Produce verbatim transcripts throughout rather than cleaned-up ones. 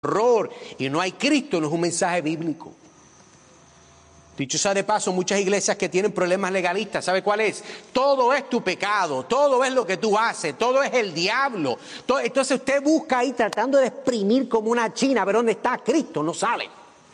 error y no hay Cristo, no es un mensaje bíblico. Dicho sea de paso, muchas iglesias que tienen problemas legalistas, ¿sabe cuál es? Todo es tu pecado, todo es lo que tú haces, todo es el diablo. Todo, entonces usted busca ahí tratando de exprimir como una china, a ver dónde está Cristo, no sale.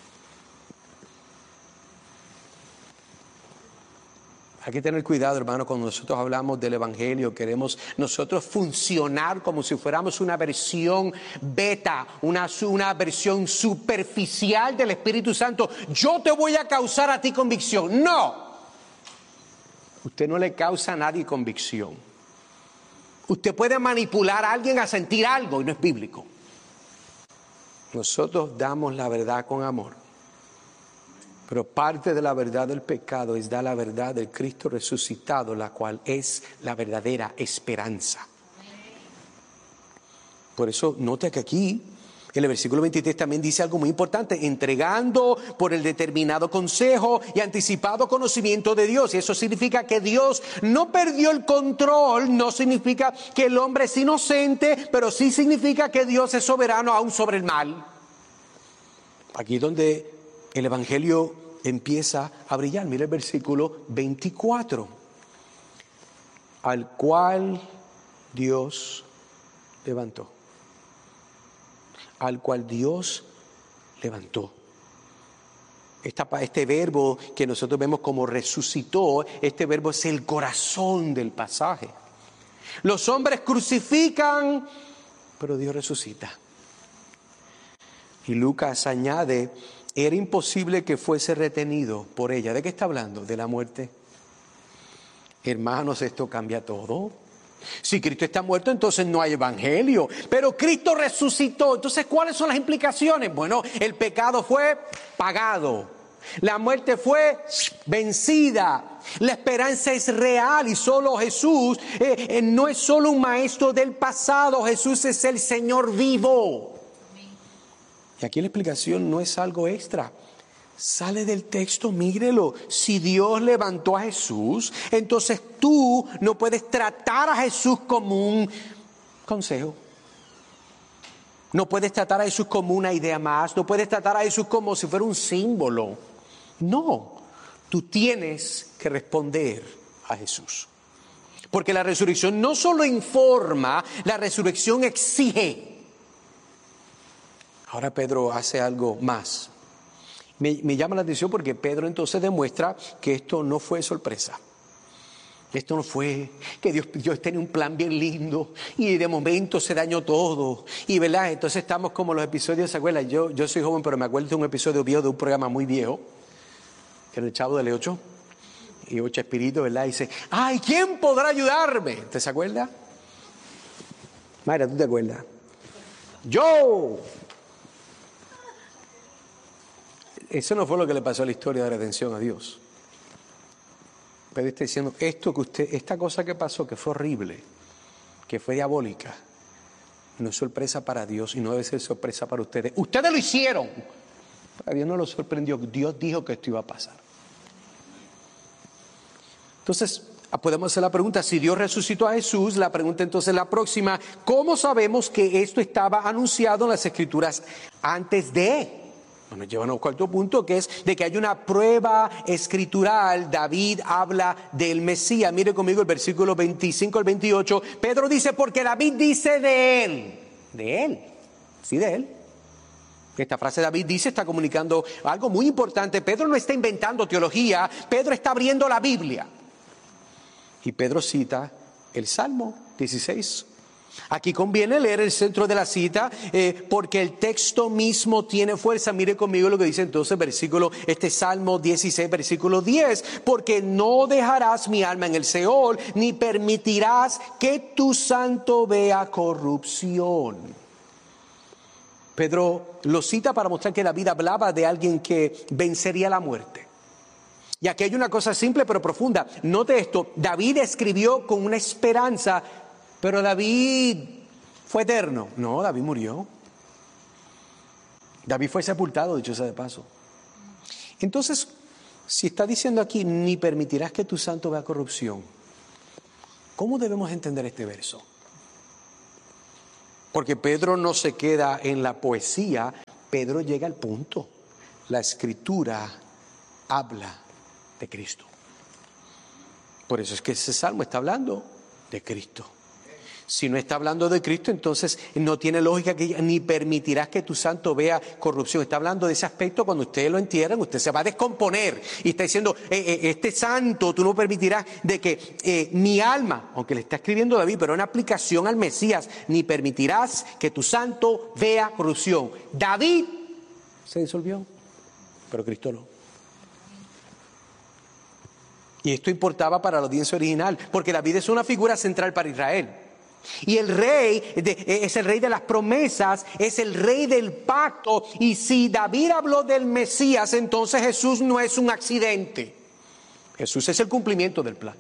Hay que tener cuidado, hermano, cuando nosotros hablamos del Evangelio, queremos nosotros funcionar como si fuéramos una versión beta, una, una versión superficial del Espíritu Santo. Yo te voy a causar a ti convicción. No. Usted no le causa a nadie convicción. Usted puede manipular a alguien a sentir algo y no es bíblico. Nosotros damos la verdad con amor. Pero parte de la verdad del pecado es dar la verdad del Cristo resucitado, la cual es la verdadera esperanza. Por eso, nota que aquí, en el versículo veintitrés también dice algo muy importante, entregando por el determinado consejo y anticipado conocimiento de Dios. Y eso significa que Dios no perdió el control, no significa que el hombre es inocente, pero sí significa que Dios es soberano aún sobre el mal. Aquí es donde el Evangelio empieza a brillar. Mira el versículo veinticuatro. Al cual Dios levantó. Al cual Dios levantó. Esta, este verbo que nosotros vemos como resucitó, este verbo es el corazón del pasaje. Los hombres crucifican, pero Dios resucita. Y Lucas añade, era imposible que fuese retenido por ella. ¿De qué está hablando? De la muerte. Hermanos, esto cambia todo. Si Cristo está muerto, entonces no hay evangelio. Pero Cristo resucitó. Entonces, ¿cuáles son las implicaciones? Bueno, el pecado fue pagado. La muerte fue vencida. La esperanza es real y solo Jesús eh, eh, no es solo un maestro del pasado. Jesús es el Señor vivo. Y aquí la explicación no es algo extra. Sale del texto, mírelo. Si Dios levantó a Jesús, entonces tú no puedes tratar a Jesús como un consejo. No puedes tratar a Jesús como una idea más. No puedes tratar a Jesús como si fuera un símbolo. No, tú tienes que responder a Jesús. Porque la resurrección no solo informa, la resurrección exige. Ahora Pedro hace algo más. Me, me llama la atención porque Pedro entonces demuestra que esto no fue sorpresa. Esto no fue que Dios, Dios tenía un plan bien lindo y de momento se dañó todo. Y verdad, entonces estamos como los episodios, ¿se acuerdan? Yo, yo soy joven, pero me acuerdo de un episodio viejo de un programa muy viejo, que era el Chavo del Ocho. Y Ocho Espíritu, ¿verdad? Y dice, ¡ay! ¿Quién podrá ayudarme? ¿Te se acuerda? Mayra, ¿tú te acuerdas? ¡Yo! Eso no fue lo que le pasó a la historia de redención a Dios. Pedro está diciendo, esto que usted, esta cosa que pasó, que fue horrible, que fue diabólica, no es sorpresa para Dios y no debe ser sorpresa para ustedes. Ustedes lo hicieron. A Dios no lo sorprendió. Dios dijo que esto iba a pasar. Entonces, podemos hacer la pregunta, si Dios resucitó a Jesús, la pregunta entonces la próxima, ¿cómo sabemos que esto estaba anunciado en las Escrituras antes de? Bueno, llevan al cuarto punto, que es de que hay una prueba escritural. David habla del Mesías. Mire conmigo el versículo veinticinco al veintiocho. Pedro dice, porque David dice de él. De él. Sí, de él. Esta frase David dice, está comunicando algo muy importante. Pedro no está inventando teología. Pedro está abriendo la Biblia. Y Pedro cita el Salmo dieciséis. Aquí conviene leer el centro de la cita eh, porque el texto mismo tiene fuerza. Mire conmigo lo que dice entonces versículo, este Salmo dieciséis, versículo diez. Porque no dejarás mi alma en el Seol, ni permitirás que tu santo vea corrupción. Pedro lo cita para mostrar que David hablaba de alguien que vencería la muerte. Y aquí hay una cosa simple pero profunda. Note esto, David escribió con una esperanza. Pero David fue eterno. No, David murió. David fue sepultado, dicho sea de paso. Entonces, si está diciendo aquí, ni permitirás que tu santo vea corrupción, ¿cómo debemos entender este verso? Porque Pedro no se queda en la poesía, Pedro llega al punto. La Escritura habla de Cristo. Por eso es que ese salmo está hablando de Cristo. Si no está hablando de Cristo, entonces no tiene lógica que ni permitirás que tu santo vea corrupción. Está hablando de ese aspecto cuando ustedes lo entierran, usted se va a descomponer y está diciendo, eh, eh, este santo, tú no permitirás de que eh, mi alma, aunque le está escribiendo David, pero en aplicación al Mesías, ni permitirás que tu santo vea corrupción. David se disolvió, pero Cristo no. Y esto importaba para la audiencia original, porque David es una figura central para Israel. Y el rey de, es el rey de las promesas, es el rey del pacto. Y si David habló del Mesías, entonces Jesús no es un accidente. Jesús es el cumplimiento del plan.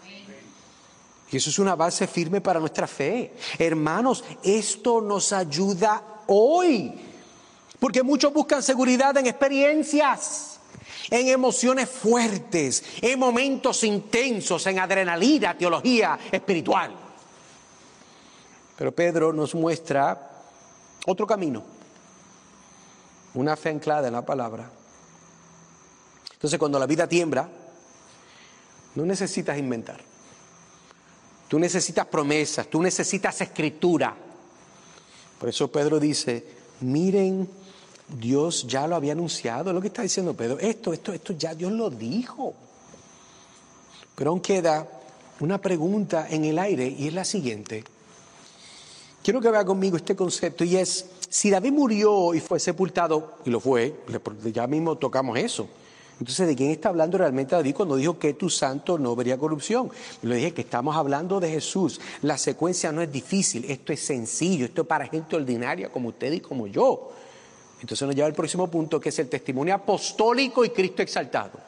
Y eso es una base firme para nuestra fe. Hermanos, esto nos ayuda hoy. Porque muchos buscan seguridad en experiencias, en emociones fuertes, en momentos intensos, en adrenalina, teología espiritual. Pero Pedro nos muestra otro camino, una fe anclada en la palabra. Entonces, cuando la vida tiembla, no necesitas inventar. Tú necesitas promesas, tú necesitas escritura. Por eso Pedro dice, miren, Dios ya lo había anunciado. Es lo que está diciendo Pedro. Esto, esto, esto ya Dios lo dijo. Pero aún queda una pregunta en el aire y es la siguiente. Quiero que vea conmigo este concepto y es, si David murió y fue sepultado, y lo fue, ya mismo tocamos eso. Entonces, ¿de quién está hablando realmente David cuando dijo que tu santo no vería corrupción? Le dije que estamos hablando de Jesús. La secuencia no es difícil, esto es sencillo, esto es para gente ordinaria como usted y como yo. Entonces nos lleva al próximo punto, que es el testimonio apostólico y Cristo exaltado.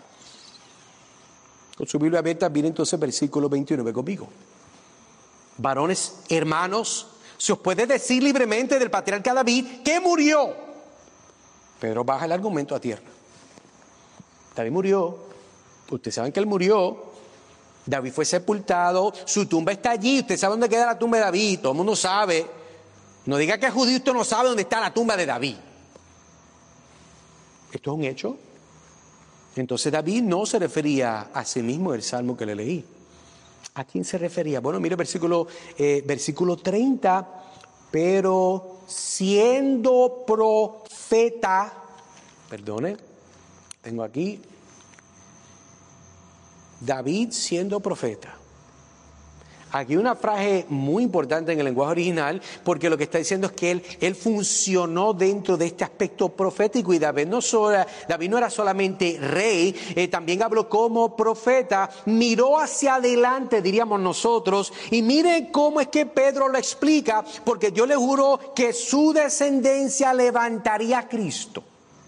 Con su Biblia abierta, viene entonces versículo veintinueve conmigo. Varones, hermanos, se os puede decir libremente del patriarca David que murió. Pero baja el argumento a tierra. David murió. Ustedes saben que él murió. David fue sepultado. Su tumba está allí. Usted sabe dónde queda la tumba de David. Todo el mundo sabe. No diga que es judío, usted no sabe dónde está la tumba de David. Esto es un hecho. Entonces David no se refería a sí mismo en el salmo que le leí. ¿A quién se refería? Bueno, mire versículo, eh, versículo treinta. Pero siendo profeta, perdone, tengo aquí, David siendo profeta. Aquí una frase muy importante en el lenguaje original, porque lo que está diciendo es que él, él funcionó dentro de este aspecto profético, y David no, sola, David no era solamente rey, eh, también habló como profeta, miró hacia adelante, diríamos nosotros, y miren cómo es que Pedro lo explica, porque yo le juro que su descendencia levantaría a Cristo.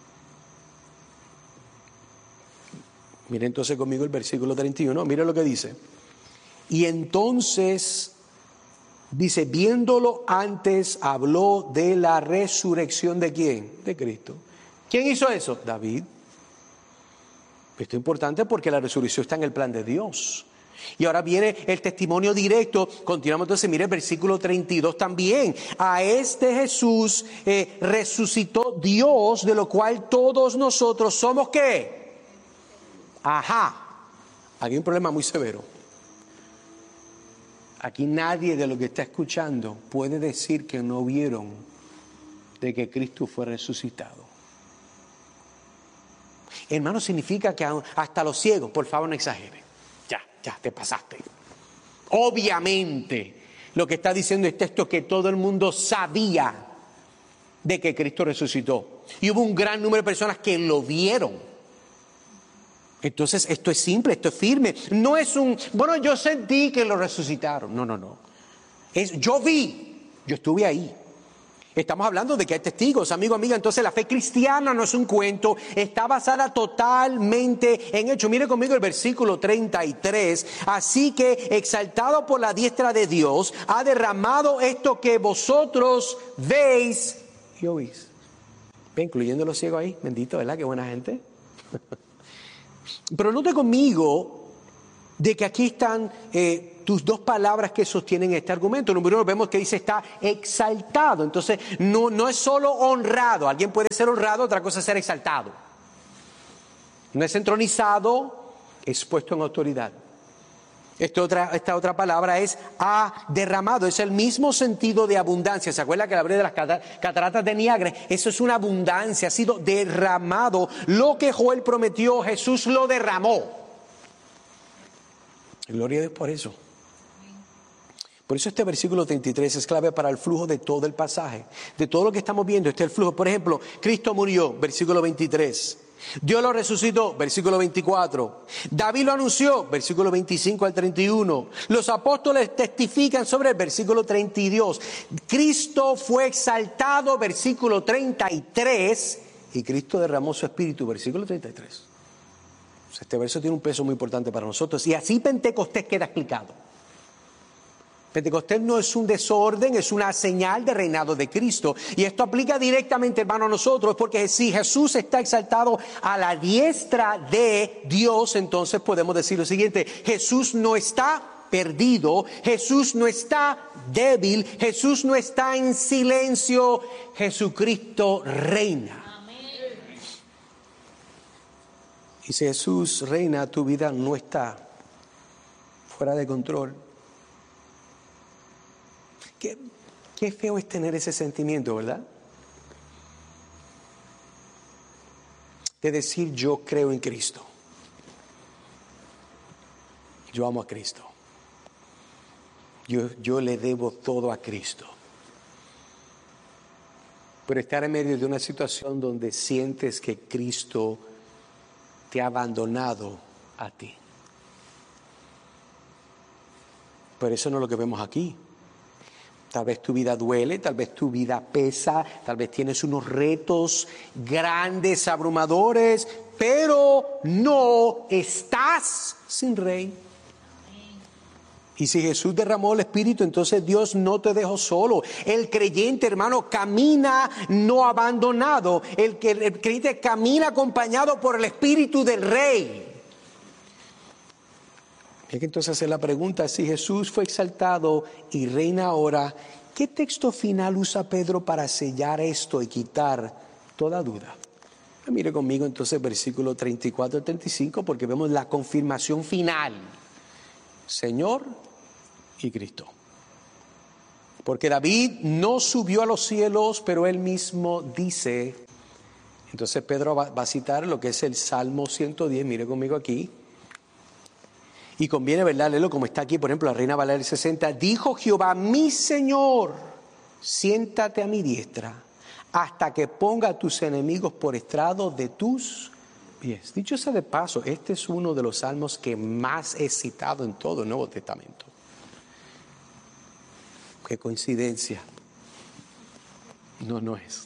Miren entonces conmigo el versículo treinta y uno, miren lo que dice. Y entonces, dice, viéndolo antes, habló de la resurrección ¿de quién? De Cristo. ¿Quién hizo eso? David. Esto es importante porque la resurrección está en el plan de Dios. Y ahora viene el testimonio directo. Continuamos entonces, mire el versículo treinta y dos también. A este Jesús eh, resucitó Dios, de lo cual todos nosotros somos ¿qué? Ajá. Aquí hay un problema muy severo. Aquí nadie de lo que está escuchando puede decir que no vieron de que Cristo fue resucitado. Hermano, significa que hasta los ciegos, por favor no exageren. Ya, ya, te pasaste. Obviamente, lo que está diciendo el texto es que todo el mundo sabía de que Cristo resucitó. Y hubo un gran número de personas que lo vieron. Entonces, esto es simple, esto es firme. No es un, bueno, yo sentí que lo resucitaron. No, no, no. Es, yo vi, yo estuve ahí. Estamos hablando de que hay testigos, amigo, amiga. Entonces, la fe cristiana no es un cuento, está basada totalmente en hechos. Mire conmigo el versículo treinta y tres. Así que, exaltado por la diestra de Dios, ha derramado esto que vosotros veis y oís. Ve, incluyendo los ciegos ahí. Bendito, ¿verdad? Qué buena gente. Pero note conmigo de que aquí están, eh, tus dos palabras que sostienen este argumento. Número uno, vemos que dice está exaltado. Entonces, no, no es solo honrado. Alguien puede ser honrado, otra cosa es ser exaltado. No es entronizado, es puesto en autoridad. Esta otra, esta otra palabra es ha derramado. Es el mismo sentido de abundancia. ¿Se acuerda que hablé de las cataratas de Niágara? Eso es una abundancia, ha sido derramado. Lo que Joel prometió, Jesús lo derramó. Gloria a Dios por eso. Por eso este versículo treinta y tres es clave para el flujo de todo el pasaje. De todo lo que estamos viendo, este es el flujo. Por ejemplo, Cristo murió, versículo veintitrés. Dios lo resucitó, versículo veinticuatro. David lo anunció, versículo veinticinco al treinta y uno. Los apóstoles testifican sobre el versículo treinta y dos. Cristo fue exaltado, versículo treinta y tres. Y Cristo derramó su espíritu, versículo treinta y tres. O sea, este verso tiene un peso muy importante para nosotros. Y así Pentecostés queda explicado. Pentecostés no es un desorden, es una señal de reinado de Cristo. Y esto aplica directamente, hermano, a nosotros, porque si Jesús está exaltado a la diestra de Dios, entonces podemos decir lo siguiente: Jesús no está perdido, Jesús no está débil, Jesús no está en silencio, Jesucristo reina. Amén. Y si Jesús reina, tu vida no está fuera de control. Qué, qué feo es tener ese sentimiento, ¿verdad? De decir yo creo en Cristo. Yo amo a Cristo. Yo, yo le debo todo a Cristo. Pero estar en medio de una situación donde sientes que Cristo te ha abandonado a ti. Pero eso no es lo que vemos aquí. Tal vez tu vida duele, tal vez tu vida pesa, tal vez tienes unos retos grandes, abrumadores, pero no estás sin rey. Y si Jesús derramó el Espíritu, entonces Dios no te dejó solo. El creyente, hermano, camina no abandonado. El, el creyente camina acompañado por el Espíritu del Rey. Hay que entonces hacer la pregunta: si Jesús fue exaltado y reina ahora, ¿qué texto final usa Pedro para sellar esto y quitar toda duda? Mire conmigo entonces versículo treinta y cuatro al treinta y cinco, porque vemos la confirmación final. Señor y Cristo. Porque David no subió a los cielos, pero él mismo dice. Entonces Pedro va, va a citar lo que es el Salmo ciento diez, mire conmigo aquí. Y conviene, ¿verdad?, leerlo como está aquí, por ejemplo, la Reina Valera sesenta. Dijo Jehová, mi Señor, siéntate a mi diestra, hasta que ponga a tus enemigos por estrado de tus pies. Dicho sea de paso, este es uno de los salmos que más he citado en todo el Nuevo Testamento. Qué coincidencia. No, no es.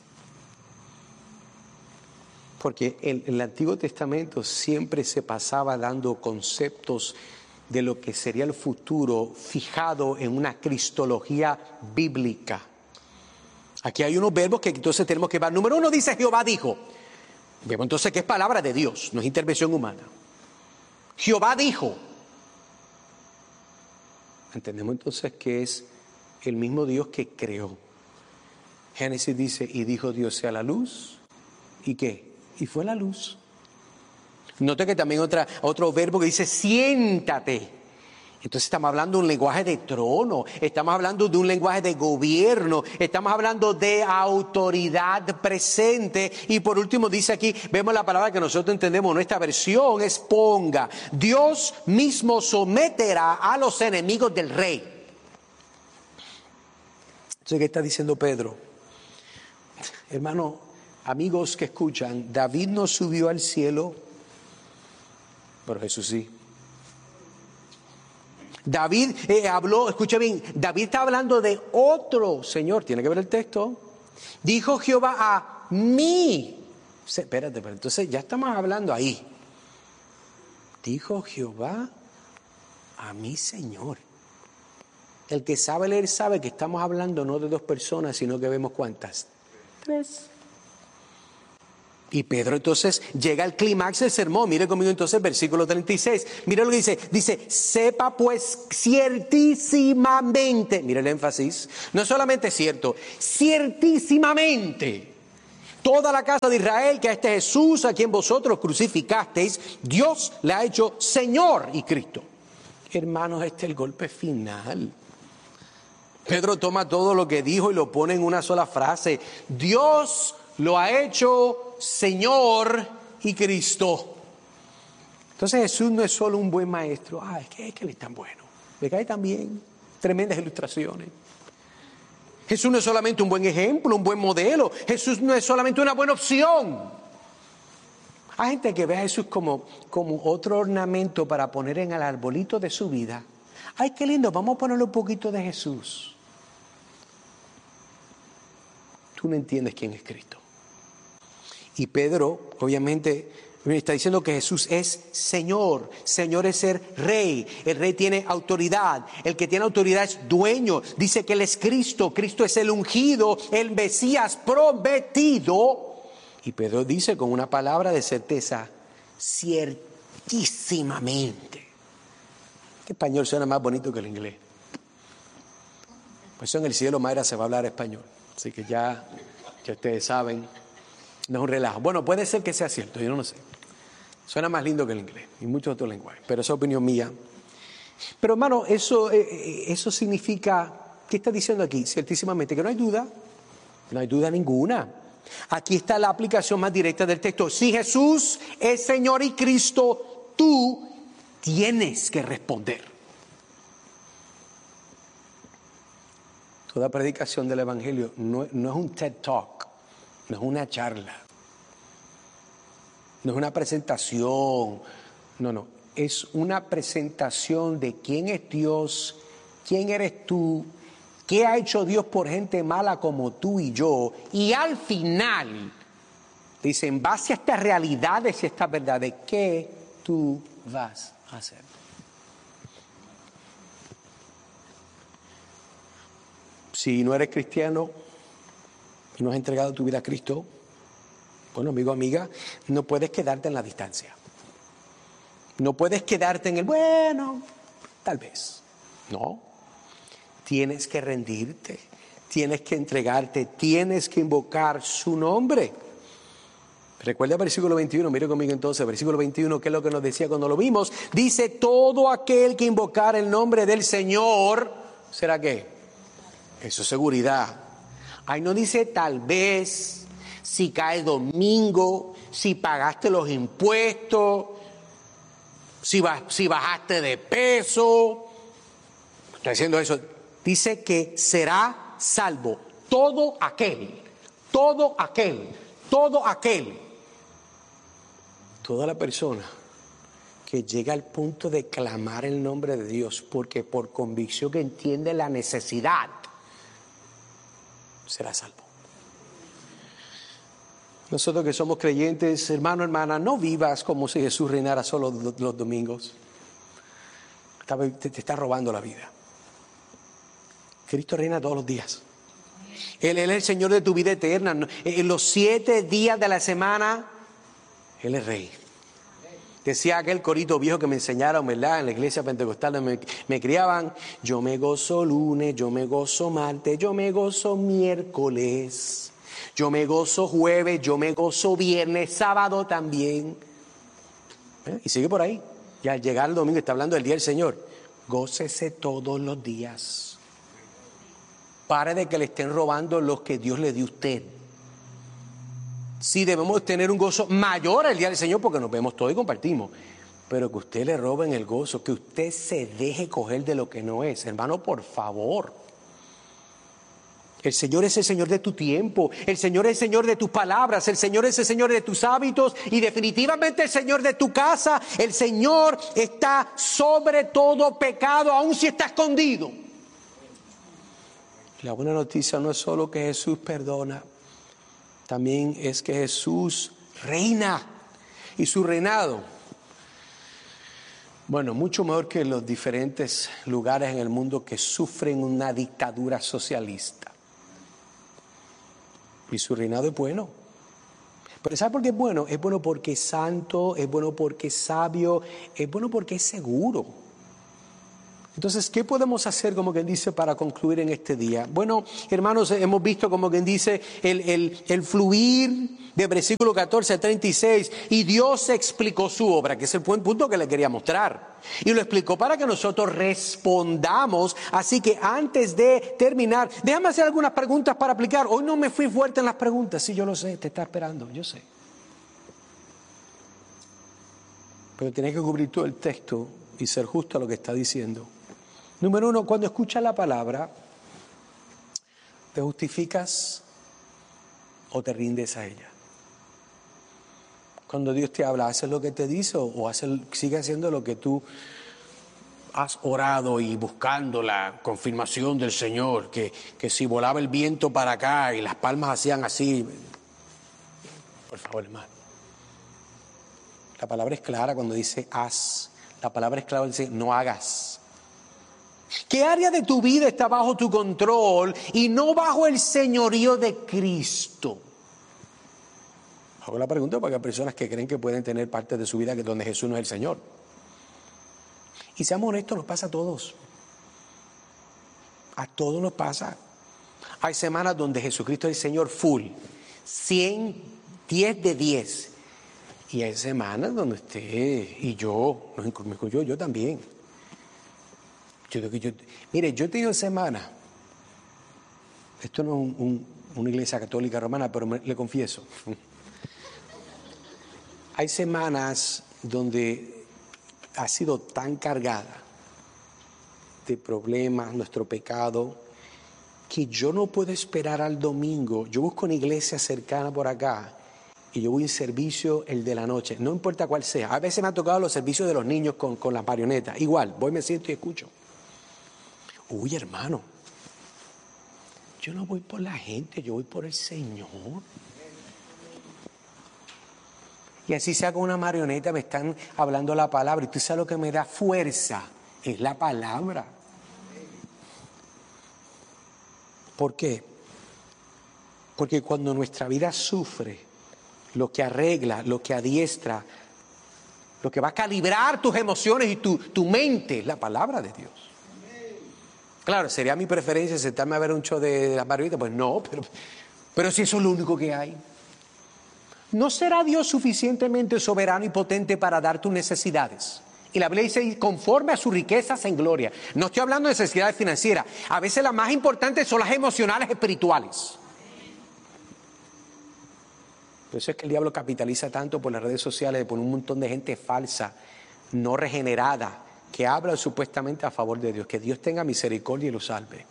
Porque en el Antiguo Testamento siempre se pasaba dando conceptos de lo que sería el futuro fijado en una cristología bíblica. Aquí hay unos verbos que entonces tenemos que ver. Número uno dice Jehová dijo. Vemos entonces que es palabra de Dios, no es intervención humana. Jehová dijo. Entendemos entonces que es el mismo Dios que creó. Génesis dice, y dijo Dios sea la luz. ¿Y qué? Y fue la luz. Note que también otra, otro verbo que dice siéntate. Entonces estamos hablando de un lenguaje de trono, estamos hablando de un lenguaje de gobierno, estamos hablando de autoridad presente. Y por último dice aquí, vemos la palabra que nosotros entendemos en nuestra versión, es ponga. Dios mismo someterá a los enemigos del rey. Entonces, ¿qué está diciendo Pedro? Hermano, amigos que escuchan, David no subió al cielo, pero Jesús sí. David eh, habló, escucha bien, David está hablando de otro Señor, tiene que ver el texto. Dijo Jehová a mí. Espérate, pero entonces ya estamos hablando ahí. Dijo Jehová a mi Señor. El que sabe leer sabe que estamos hablando no de dos personas, sino que vemos ¿cuántas? Tres. Y Pedro entonces llega al clímax del sermón. Mire conmigo entonces el versículo treinta y seis. Mire lo que dice. Dice, sepa pues ciertísimamente. Mire el énfasis. No es solamente cierto, ciertísimamente. Toda la casa de Israel, que a este Jesús a quien vosotros crucificasteis, Dios le ha hecho Señor y Cristo. Hermanos, este es el golpe final. Pedro toma todo lo que dijo y lo pone en una sola frase. Dios lo ha hecho Señor y Cristo. Entonces Jesús no es solo un buen maestro. Ah, es que, es que él es tan bueno. Me cae tan bien. Tremendas ilustraciones. Jesús no es solamente un buen ejemplo, un buen modelo. Jesús no es solamente una buena opción. Hay gente que ve a Jesús como, como otro ornamento para poner en el arbolito de su vida. Ay, qué lindo, vamos a ponerle un poquito de Jesús. Tú no entiendes quién es Cristo. Y Pedro, obviamente, está diciendo que Jesús es Señor. Señor es ser rey. El rey tiene autoridad. El que tiene autoridad es dueño. Dice que Él es Cristo. Cristo es el ungido, el Mesías prometido. Y Pedro dice con una palabra de certeza, ciertísimamente. ¿Qué español suena más bonito que el inglés? Pues en el cielo, Mayra, se va a hablar español. Así que ya, ya ustedes saben, no es un relajo. Bueno, puede ser que sea cierto, yo no lo sé. Suena más lindo que el inglés y muchos otros lenguajes, pero esa es opinión mía. Pero hermano, eso, eh, eso significa, ¿qué está diciendo aquí? Ciertísimamente que no hay duda, no hay duda ninguna. Aquí está la aplicación más directa del texto. Si Jesús es Señor y Cristo, tú tienes que responder. Toda predicación del Evangelio no, no es un TED Talk, no es una charla, no es una presentación, no, no, es una presentación de quién es Dios, quién eres tú, qué ha hecho Dios por gente mala como tú y yo, y al final dice, en base a estas realidades y estas verdades, ¿qué tú vas a hacer? Si no eres cristiano y no has entregado tu vida a Cristo, bueno, amigo, amiga, no puedes quedarte en la distancia. No puedes quedarte en el, bueno, tal vez. No. Tienes que rendirte, tienes que entregarte, tienes que invocar su nombre. Recuerda el versículo veintiuno, mire conmigo entonces, versículo veintiuno, ¿qué es lo que nos decía cuando lo vimos? Dice, todo aquel que invocar el nombre del Señor, ¿será qué? Eso es seguridad. Ahí no dice tal vez, si cae domingo, si pagaste los impuestos, si, baj, si bajaste de peso. Estoy diciendo eso. Dice que será salvo todo aquel, todo aquel, todo aquel, toda la persona que llega al punto de clamar el nombre de Dios, porque por convicción que entiende la necesidad, será salvo. Nosotros que somos creyentes, hermano, hermana, no vivas como si Jesús reinara solo los domingos. Te, te está robando la vida. Cristo reina todos los días. Él, Él es el Señor de tu vida eterna. En los siete días de la semana, Él es Rey. Decía aquel corito viejo que me enseñaron, ¿verdad? En la iglesia pentecostal me, me criaban. Yo me gozo lunes, yo me gozo martes, yo me gozo miércoles. Yo me gozo jueves, yo me gozo viernes, sábado también. ¿Eh? Y sigue por ahí. Y al llegar el domingo está hablando del día del Señor. Gócese todos los días. Pare de que le estén robando los que Dios le dio a usted. Sí, debemos tener un gozo mayor al día del Señor porque nos vemos todos y compartimos. Pero que usted le roben el gozo, que usted se deje coger de lo que no es. Hermano, por favor. El Señor es el Señor de tu tiempo. El Señor es el Señor de tus palabras. El Señor es el Señor de tus hábitos. Y definitivamente el Señor de tu casa. El Señor está sobre todo pecado, aun si está escondido. La buena noticia no es solo que Jesús perdona. También es que Jesús reina y su reinado, bueno, mucho mejor que los diferentes lugares en el mundo que sufren una dictadura socialista. Y su reinado es bueno. Pero ¿sabe por qué es bueno? Es bueno porque es santo, es bueno porque es sabio, es bueno porque es seguro. Entonces, ¿qué podemos hacer, como quien dice, para concluir en este día? Bueno, hermanos, hemos visto, como quien dice, el, el, el fluir de versículo catorce a treinta y seis, y Dios explicó su obra, que es el buen punto que le quería mostrar. Y lo explicó para que nosotros respondamos. Así que antes de terminar, déjame hacer algunas preguntas para aplicar. Hoy no me fui fuerte en las preguntas. Sí, yo lo sé, te está esperando, yo sé. Pero tienes que cubrir todo el texto y ser justo a lo que está diciendo. Número uno, cuando escuchas la palabra, ¿te justificas o te rindes a ella? Cuando Dios te habla, ¿haces lo que te dice o haces, sigue haciendo lo que tú has orado y buscando la confirmación del Señor? Que, que si volaba el viento para acá y las palmas hacían así. Por favor, hermano. La palabra es clara cuando dice haz. La palabra es clara cuando dice no hagas. ¿Qué área de tu vida está bajo tu control y no bajo el señorío de Cristo? Hago la pregunta porque hay personas que creen que pueden tener parte de su vida donde Jesús no es el Señor. Y seamos honestos, nos pasa a todos. A todos nos pasa. Hay semanas donde Jesucristo es el Señor full, cien, diez de diez. Y hay semanas donde usted y yo, me incluyo yo también. Yo, yo, mire, yo he tenido semanas, esto no es un, un, una iglesia católica romana, pero me, le confieso, hay semanas donde ha sido tan cargada de problemas, nuestro pecado, que yo no puedo esperar al domingo. Yo busco una iglesia cercana por acá y yo voy a un servicio, el de la noche, no importa cuál sea. A veces me ha tocado los servicios de los niños con, con las marionetas, igual, voy, me siento y escucho. Uy, hermano, yo no voy por la gente, yo voy por el Señor. Y así sea con una marioneta, me están hablando la palabra. Y tú sabes lo que me da fuerza, es la palabra. ¿Por qué? Porque cuando nuestra vida sufre, lo que arregla, lo que adiestra, lo que va a calibrar tus emociones y tu, tu mente, es la palabra de Dios. Claro, sería mi preferencia sentarme a ver un show de las marionetas. Pues no, pero, pero si eso es lo único que hay. ¿No será Dios suficientemente soberano y potente para dar tus necesidades? Y la Biblia dice, conforme a sus riquezas en gloria. No estoy hablando de necesidades financieras. A veces las más importantes son las emocionales espirituales. Por eso es que el diablo capitaliza tanto por las redes sociales, por un montón de gente falsa, no regenerada, que habla supuestamente a favor de Dios. Que Dios tenga misericordia y lo salve.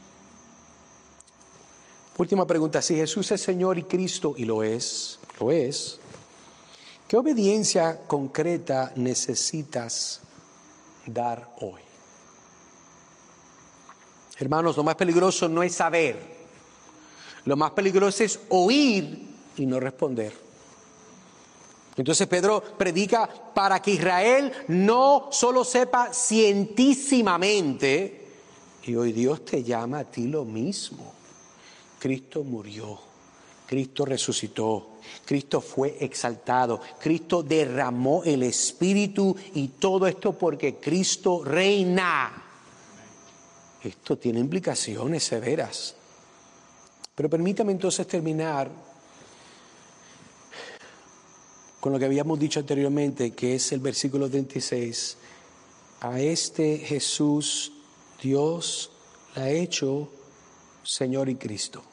Última pregunta. Si Jesús es Señor y Cristo, y lo es, lo es, ¿qué obediencia concreta necesitas dar hoy? Hermanos, lo más peligroso no es saber. Lo más peligroso es oír y no responder. Entonces Pedro predica para que Israel no solo sepa cientísimamente, y hoy Dios te llama a ti lo mismo. Cristo murió, Cristo resucitó, Cristo fue exaltado, Cristo derramó el Espíritu y todo esto porque Cristo reina. Esto tiene implicaciones severas. Pero permítame entonces terminar con lo que habíamos dicho anteriormente, que es el versículo treinta y seis. A este Jesús Dios le ha hecho Señor y Cristo.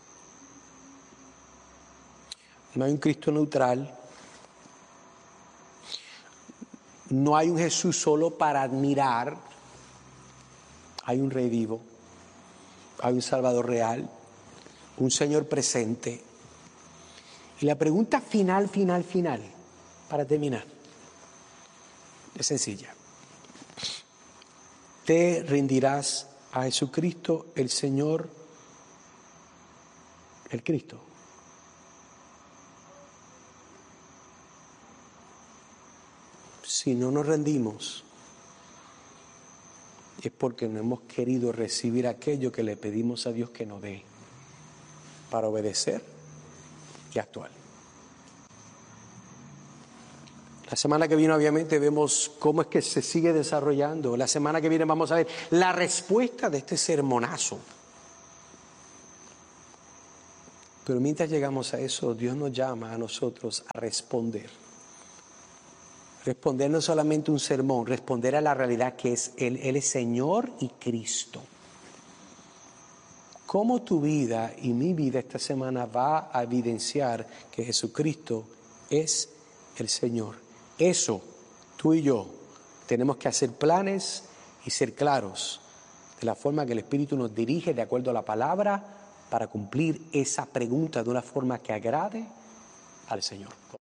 No hay un Cristo neutral. No hay un Jesús solo para admirar. Hay un Rey vivo. Hay un Salvador real. Un Señor presente. Y la pregunta final, final, final, para terminar, es sencilla. ¿Te rendirás a Jesucristo, el Señor, el Cristo? Si no nos rendimos, es porque no hemos querido recibir aquello que le pedimos a Dios que nos dé para obedecer y actuar. La semana que viene obviamente vemos cómo es que se sigue desarrollando. La semana que viene vamos a ver la respuesta de este sermonazo. Pero mientras llegamos a eso, Dios nos llama a nosotros a responder. Responder no solamente un sermón, responder a la realidad que es Él. Él es Señor y Cristo. ¿Cómo tu vida y mi vida esta semana va a evidenciar que Jesucristo es el Señor? Eso, tú y yo, tenemos que hacer planes y ser claros de la forma que el Espíritu nos dirige de acuerdo a la palabra para cumplir esa pregunta de una forma que agrade al Señor.